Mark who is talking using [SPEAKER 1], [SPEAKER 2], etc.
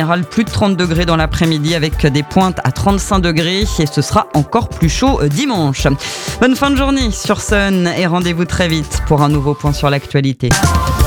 [SPEAKER 1] Plus de 30 degrés dans l'après-midi avec des pointes à 35 degrés et ce sera encore plus chaud dimanche. Bonne fin de journée sur Sun et rendez-vous très vite pour un nouveau point sur l'actualité.